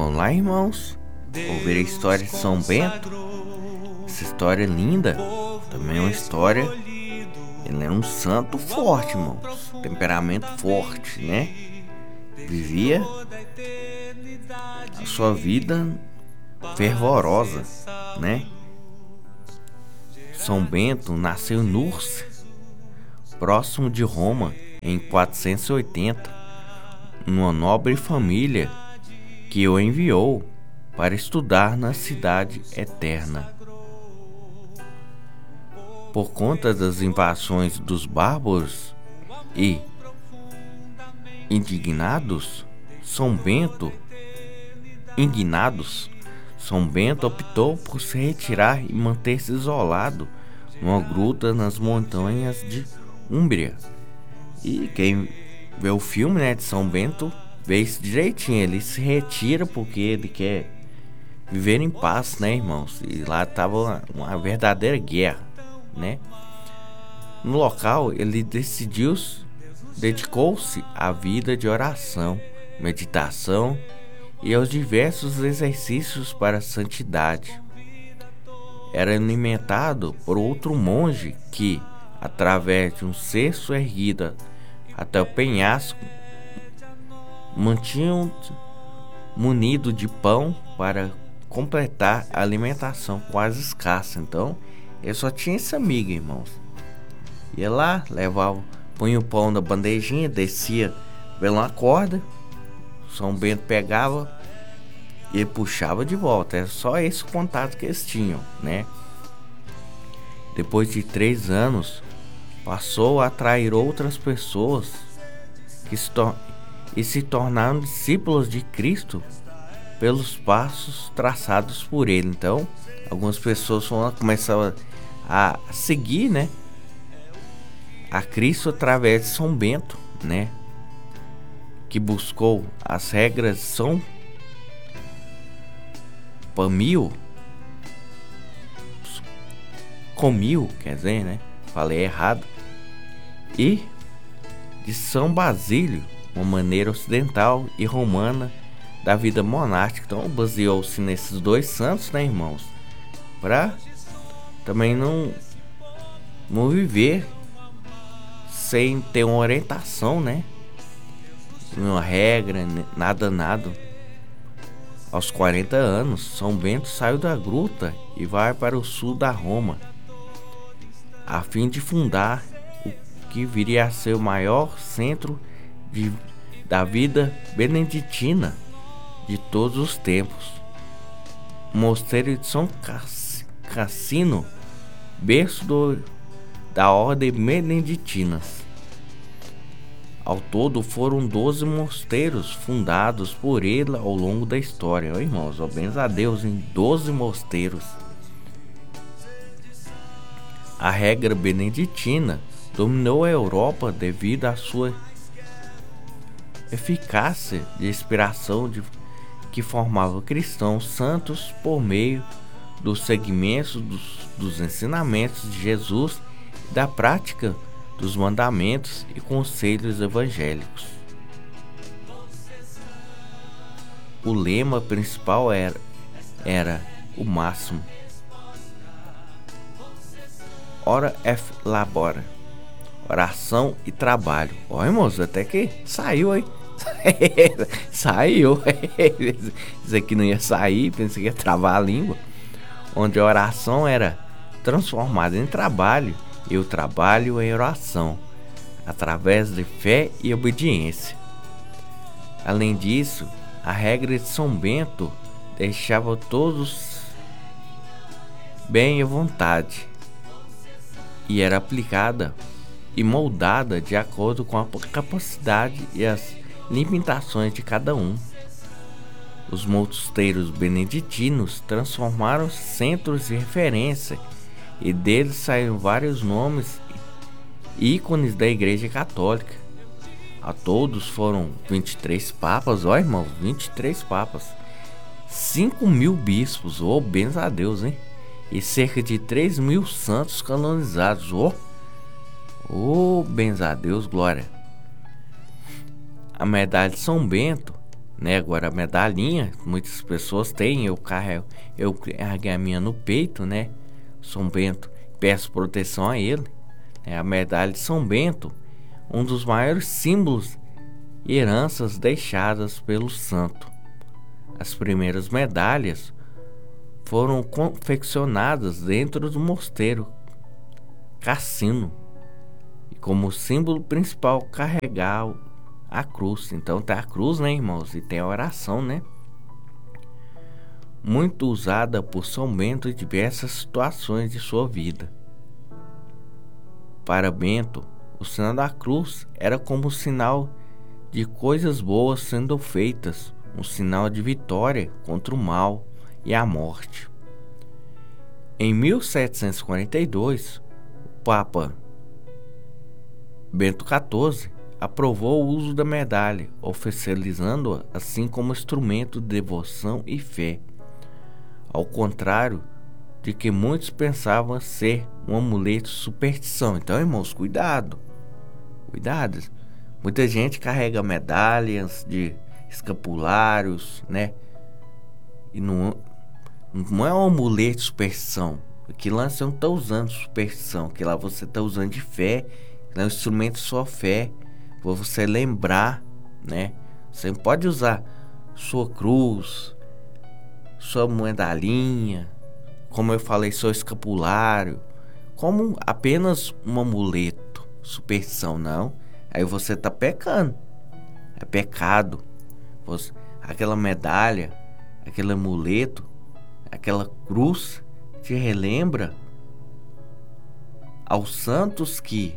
Vamos lá, irmãos, ouvir a história de São Bento. Essa história é linda. Também é uma história. Ele era um santo forte, irmãos. Temperamento forte, né? Vivia a sua vida fervorosa, né? São Bento nasceu em Nurse, próximo de Roma, em 480, numa nobre família que o enviou para estudar na cidade eterna. Por conta das invasões dos bárbaros e indignados, São Bento optou por se retirar e manter-se isolado numa gruta nas montanhas de Úmbria. E quem vê o filme, né, de São Bento vê isso direitinho. Ele se retira porque ele quer viver em paz, né, irmãos? E lá estava uma verdadeira guerra, né? No local ele dedicou-se à vida de oração, meditação e aos diversos exercícios para a santidade. Era alimentado por outro monge que, através de um cesto erguido até o penhasco, mantinham munido de pão para completar a alimentação quase escassa. Então, ele só tinha esse amigo, irmãos. Ia lá, punha o pão na bandejinha, descia pela corda, São Bento pegava e puxava de volta. Era só esse contato que eles tinham, né? Depois de 3 anos, passou a atrair outras pessoas que se tornaram discípulos de Cristo pelos passos traçados por ele. Então, algumas pessoas começaram a seguir, né, a Cristo através de São Bento, né, que buscou as regras de São Comil, quer dizer, né, falei errado, e de São Basílio, uma maneira ocidental e romana da vida monástica. Então baseou-se nesses dois santos, né, irmãos, para também não viver sem ter uma orientação, né, uma regra, nada. Aos 40 anos, São Bento saiu da gruta e vai para o sul da Roma, a fim de fundar o que viria a ser o maior centro da vida beneditina de todos os tempos, o Mosteiro de São Cassino, berço da ordem beneditinas. Ao todo foram 12 mosteiros fundados por ele ao longo da história. Irmãos, bens a Deus, em 12 mosteiros. A regra beneditina dominou a Europa devido à sua eficácia de inspiração que formava cristãos santos por meio dos segmentos dos ensinamentos de Jesus e da prática dos mandamentos e conselhos evangélicos. O lema principal era o máximo. Ora et labora, oração e trabalho. Ó, irmãos, até que saiu aí. Saiu. Isso aqui não ia sair, pensei que ia travar a língua. Onde a oração era transformada em trabalho e o trabalho em oração, através de fé e obediência. Além disso, a regra de São Bento deixava todos bem à vontade e era aplicada e moldada de acordo com a capacidade e as limitações de cada um. Os mosteiros beneditinos transformaram centros de referência e deles saíram vários nomes e ícones da Igreja Católica. A todos foram 23 papas, ó, irmão, 23 papas, 5.000 bispos, bens a Deus, hein? E cerca de 3.000 santos canonizados, bens a Deus, glória. A medalha de São Bento né? Agora a medalhinha, muitas pessoas têm, eu carrego a minha no peito, né? São Bento, peço proteção a ele, né? A medalha de São Bento, um dos maiores símbolos e heranças deixadas pelo santo. As primeiras medalhas foram confeccionadas dentro do mosteiro Cassino, e como símbolo principal carregar a cruz. Então tem a cruz, né, irmãos? E tem a oração, né? Muito usada por São Bento em diversas situações de sua vida. Para Bento, o sinal da cruz era como um sinal de coisas boas sendo feitas, um sinal de vitória contra o mal e a morte. Em 1742, o Papa Bento XIV aprovou o uso da medalha, oficializando-a assim como instrumento de devoção e fé, ao contrário de que muitos pensavam ser um amuleto de superstição. Então, irmãos, cuidado. Muita gente carrega medalhas de escapulários, né? E não é um amuleto de superstição. Aquilo lá você não está usando superstição, aquilo lá você está usando de fé, é um instrumento de sua fé, para você lembrar, né? Você pode usar sua cruz, sua medalhinha, como eu falei, seu escapulário, como apenas um amuleto, superstição, não. Aí você está pecando, é pecado. Aquela medalha, aquele amuleto, aquela cruz te relembra aos santos que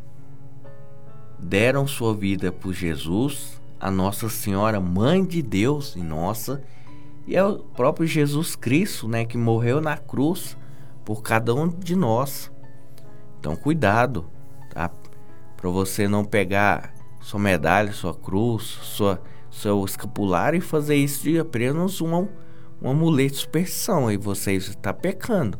deram sua vida por Jesus, a Nossa Senhora, Mãe de Deus e nossa, e é o próprio Jesus Cristo, né, que morreu na cruz por cada um de nós. Então cuidado, tá? Para você não pegar sua medalha, sua cruz, seu escapulário e fazer isso de apenas um amuleto de superstição, aí você está pecando.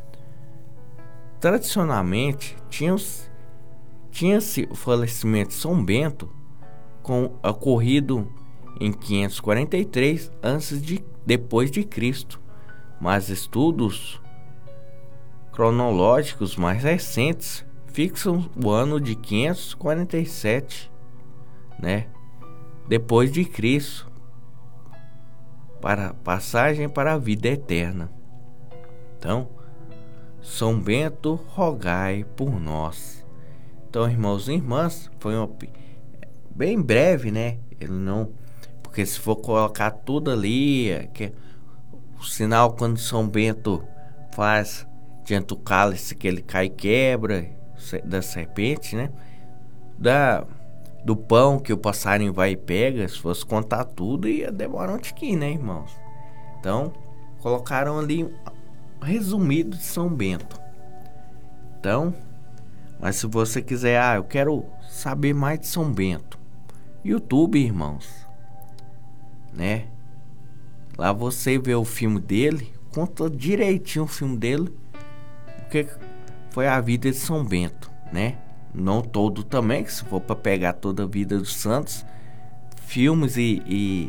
Tradicionalmente, tinha-se o falecimento de São Bento ocorrido em 543 depois de Cristo, mas estudos cronológicos mais recentes fixam o ano de 547, né, depois de Cristo, para passagem para a vida eterna. Então, São Bento, rogai por nós. Então, irmãos e irmãs, foi bem breve, né? Ele não, porque se for colocar tudo ali, que o sinal quando São Bento faz diante do cálice que ele cai e quebra, da serpente, né? Do pão que o passarinho vai e pega, se fosse contar tudo ia demorar um tiquinho, né, irmãos? Então, colocaram ali um resumido de São Bento. Então, mas se você quiser, eu quero saber mais de São Bento, YouTube, irmãos, né? Lá você vê o filme dele, conta direitinho o filme dele, o que foi a vida de São Bento, né? Não todo também, que se for para pegar toda a vida dos santos, filmes e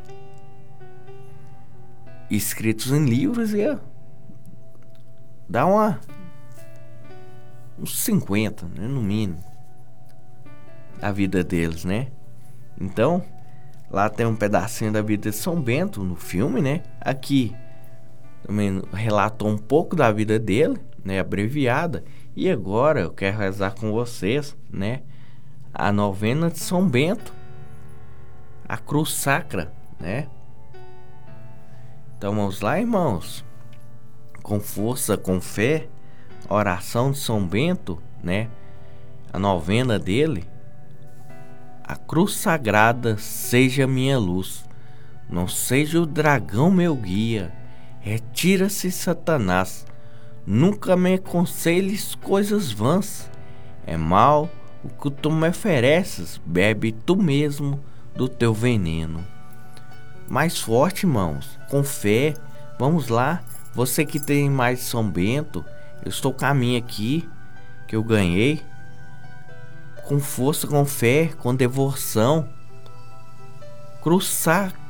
escritos em livros, ia dar uns 50, né, no mínimo, da vida deles, né? Então, lá tem um pedacinho da vida de São Bento no filme, né? Aqui também relatou um pouco da vida dele, né, abreviada. E agora eu quero rezar com vocês, né, a novena de São Bento, a cruz sacra, né? Então vamos lá, irmãos, com força, com fé, oração de São Bento, né? A novena dele. A cruz sagrada seja minha luz, não seja o dragão meu guia. Retira-se, Satanás, nunca me aconselhes coisas vãs. É mal o que tu me ofereces, bebe tu mesmo do teu veneno. Mais forte, irmãos, com fé, vamos lá. Você que tem mais São Bento, eu estou com a minha aqui, que eu ganhei, com força, com fé, com devoção. Cruz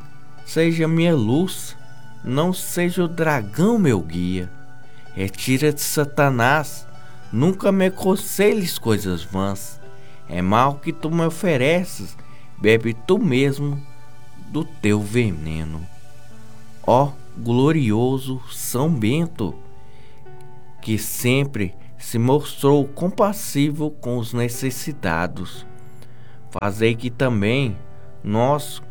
seja minha luz, não seja o dragão meu guia. Retira-te, Satanás, nunca me aconselhes coisas vãs. É mal que tu me ofereces, bebe tu mesmo do teu veneno. Ó glorioso São Bento, que sempre se mostrou compassivo com os necessitados, fazei que também nós,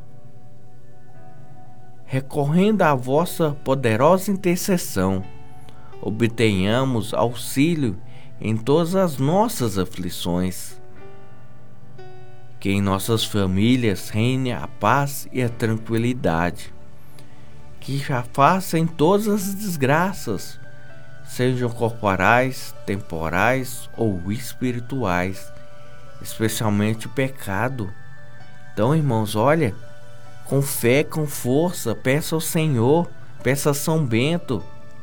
recorrendo à vossa poderosa intercessão, obtenhamos auxílio em todas as nossas aflições. Que em nossas famílias reine a paz e a tranquilidade. Que afasta em todas as desgraças, sejam corporais, temporais ou espirituais, especialmente o pecado. Então, irmãos, olha, com fé, com força, peça ao Senhor, peça a São Bento.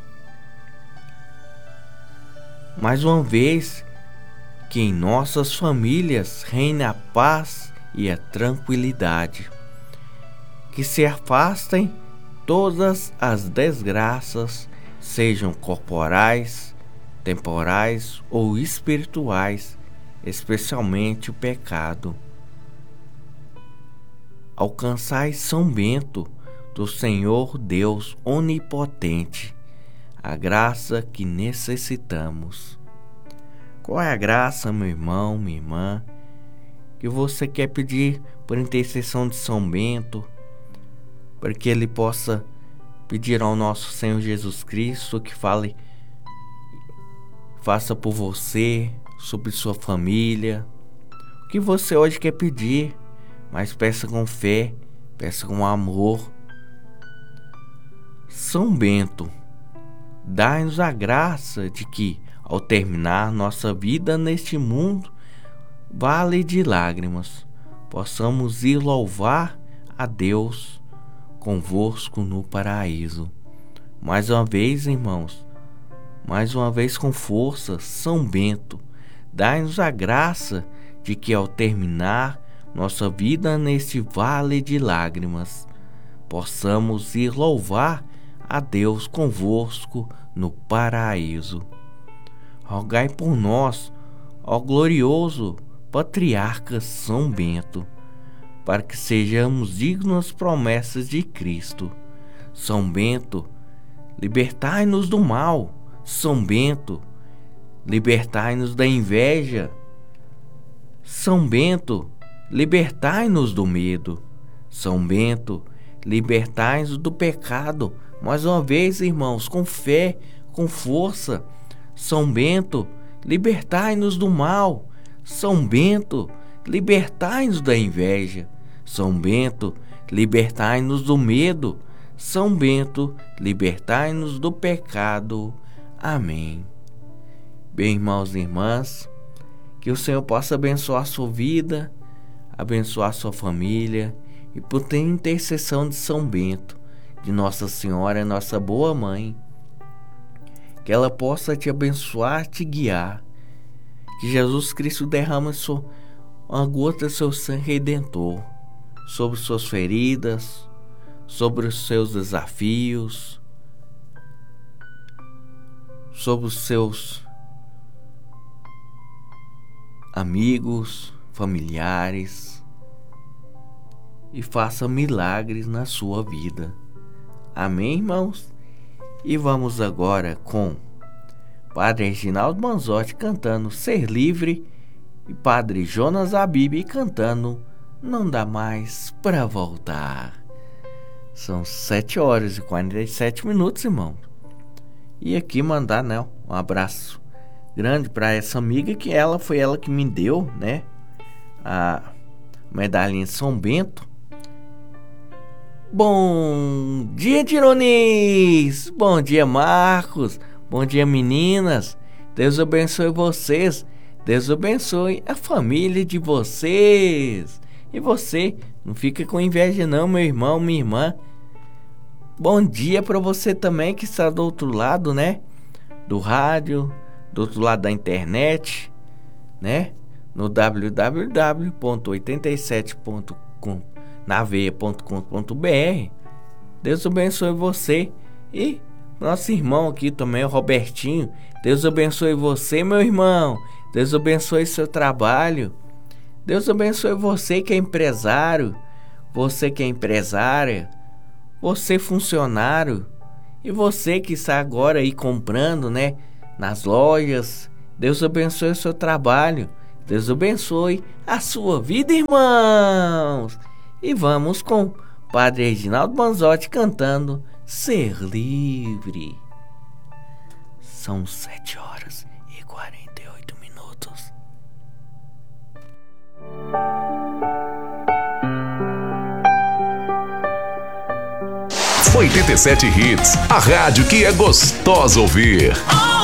Mais uma vez, que em nossas famílias reine a paz e a tranquilidade. Que se afastem todas as desgraças, sejam corporais, temporais ou espirituais, especialmente o pecado. Alcançai São Bento, do Senhor Deus Onipotente, a graça que necessitamos. Qual é a graça, meu irmão, minha irmã, que você quer pedir por intercessão de São Bento, para que ele possa pedir ao nosso Senhor Jesus Cristo que faça por você, sobre sua família, o que você hoje quer pedir, mas peça com fé, peça com amor. São Bento, dai-nos a graça de que, ao terminar nossa vida neste mundo, vale de lágrimas, possamos ir louvar a Deus convosco no paraíso. Mais uma vez, irmãos, mais uma vez com força, São Bento, dai-nos a graça de que, ao terminar nossa vida neste vale de lágrimas, possamos ir louvar a Deus convosco no paraíso. Rogai por nós, ó glorioso Patriarca São Bento, para que sejamos dignos das promessas de Cristo. São Bento, libertai-nos do mal. São Bento, libertai-nos da inveja. São Bento, libertai-nos do medo. São Bento, libertai-nos do pecado. Mais uma vez, irmãos, com fé, com força. São Bento, libertai-nos do mal. São Bento, libertai-nos da inveja. São Bento, libertai-nos do medo. São Bento, libertai-nos do pecado. Amém. Bem, irmãos e irmãs, que o Senhor possa abençoar a sua vida, abençoar a sua família, e por ter intercessão de São Bento, de Nossa Senhora, nossa boa mãe, que ela possa te abençoar, te guiar, que Jesus Cristo derrame uma gota do seu sangue redentor sobre suas feridas, sobre os seus desafios, sobre os seus amigos, familiares, e faça milagres na sua vida. Amém, irmãos? E vamos agora com Padre Reginaldo Manzotti cantando Ser Livre e Padre Jonas Abib cantando Não Dá Mais Pra Voltar. São 7h47, irmão. E aqui mandar, né, um abraço grande para essa amiga, que foi ela que me deu, né, a medalhinha São Bento. Bom dia, Dironis! Bom dia, Marcos! Bom dia, meninas! Deus abençoe vocês! Deus abençoe a família de vocês! E você, não fica com inveja não, meu irmão, minha irmã. Bom dia para você também que está do outro lado, né? Do rádio, do outro lado da internet, né? No www.87.com na veia.com.br. Deus abençoe você e nosso irmão aqui também, o Robertinho. Deus abençoe você, meu irmão. Deus abençoe seu trabalho. Deus abençoe você que é empresário, você que é empresária, você funcionário e você que está agora aí comprando, né, nas lojas. Deus abençoe o seu trabalho. Deus abençoe a sua vida, irmãos. E vamos com o Padre Reginaldo Manzotti cantando Ser Livre. São 7h48. 87 Hits, a rádio que é gostosa ouvir.